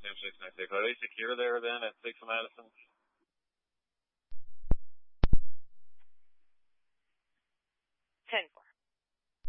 696. Are they secure there then at 6 Madison? 10-4.